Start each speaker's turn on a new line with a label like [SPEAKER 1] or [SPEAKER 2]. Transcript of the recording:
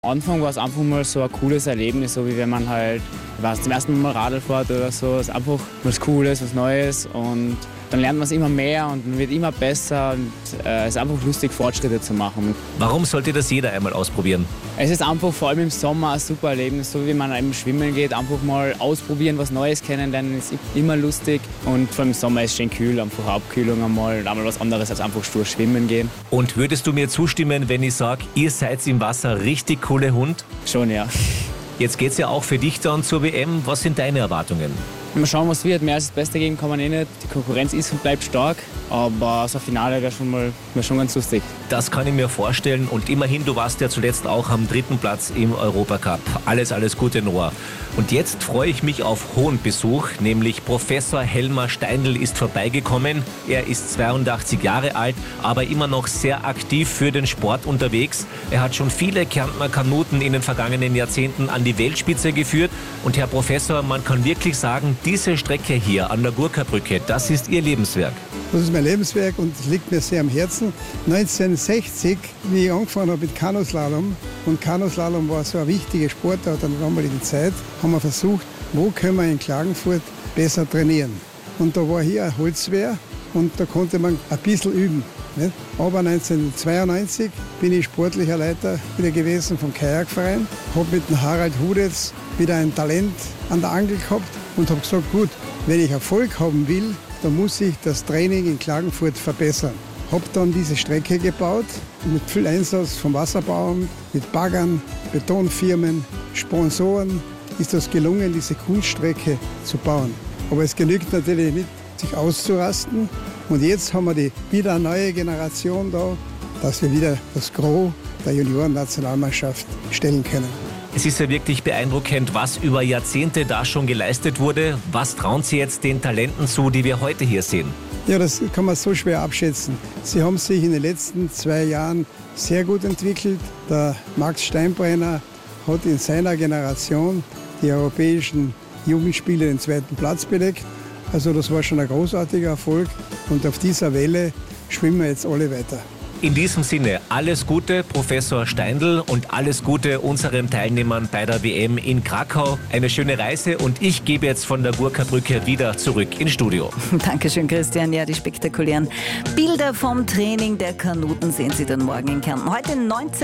[SPEAKER 1] Am Anfang war es einfach mal so ein cooles Erlebnis, so wie wenn man halt, zum ersten Mal Radl fährt oder so. Es ist einfach was Cooles, was Neues und dann lernt man es immer mehr und man wird immer besser und es ist einfach lustig, Fortschritte zu machen.
[SPEAKER 2] Warum sollte das jeder einmal ausprobieren?
[SPEAKER 1] Es ist einfach vor allem im Sommer ein super Erlebnis, so wie man eben schwimmen geht, einfach mal ausprobieren, was Neues kennenlernen, ist immer lustig und vor allem im Sommer ist es schön kühl, einfach Abkühlung einmal was anderes als einfach stur schwimmen gehen.
[SPEAKER 2] Und würdest du mir zustimmen, wenn ich sage, ihr seid im Wasser richtig coole Hund?
[SPEAKER 1] Schon, ja.
[SPEAKER 2] Jetzt geht's ja auch für dich dann zur WM. Was sind deine Erwartungen?
[SPEAKER 1] Mal schauen, was wird. Mehr als das Beste geben kann man eh nicht. Die Konkurrenz ist und bleibt stark, aber so ein Finale wäre schon ganz lustig.
[SPEAKER 2] Das kann ich mir vorstellen und immerhin, du warst ja zuletzt auch am 3. Platz im Europacup. Alles Gute, Noah. Und jetzt freue ich mich auf hohen Besuch, nämlich Professor Helmer Steindl ist vorbeigekommen. Er ist 82 Jahre alt, aber immer noch sehr aktiv für den Sport unterwegs. Er hat schon viele Kärntner Kanuten in den vergangenen Jahrzehnten an die Weltspitze geführt. Und Herr Professor, man kann wirklich sagen, diese Strecke hier an der Gurka-Brücke, das ist Ihr Lebenswerk.
[SPEAKER 3] Das ist mein Lebenswerk und es liegt mir sehr am Herzen. 1960, wie ich angefangen habe mit Kanuslalom, und Kanuslalom war so eine wichtige Sportart an der damaligen Zeit, haben wir versucht, wo können wir in Klagenfurt besser trainieren. Und da war hier ein Holzwehr und da konnte man ein bisschen üben. Nicht? Aber 1992 bin ich sportlicher Leiter wieder gewesen vom Kajakverein, habe mit dem Harald Hudetz wieder ein Talent an der Angel gehabt und habe gesagt, gut, wenn ich Erfolg haben will, dann muss ich das Training in Klagenfurt verbessern. Habe dann diese Strecke gebaut, mit viel Einsatz vom Wasserbauamt, mit Baggern, Betonfirmen, Sponsoren ist das gelungen, diese Kunststrecke zu bauen. Aber es genügt natürlich nicht, sich auszurasten. Und jetzt haben wir wieder eine neue Generation da, dass wir wieder das Gros der Junioren-Nationalmannschaft stellen können.
[SPEAKER 2] Es ist ja wirklich beeindruckend, was über Jahrzehnte da schon geleistet wurde. Was trauen Sie jetzt den Talenten zu, die wir heute hier sehen?
[SPEAKER 3] Ja, das kann man so schwer abschätzen. Sie haben sich in den letzten 2 Jahren sehr gut entwickelt. Der Max Steinbrenner hat in seiner Generation die europäischen Jugendspiele den 2. Platz belegt. Also das war schon ein großartiger Erfolg und auf dieser Welle schwimmen wir jetzt alle weiter.
[SPEAKER 2] In diesem Sinne, alles Gute, Professor Steindl, und alles Gute unseren Teilnehmern bei der WM in Krakau. Eine schöne Reise und ich gebe jetzt von der Gurka-Brücke wieder zurück ins Studio.
[SPEAKER 4] Dankeschön, Christian. Ja, die spektakulären Bilder vom Training der Kanuten sehen Sie dann morgen in Kärnten. Heute 19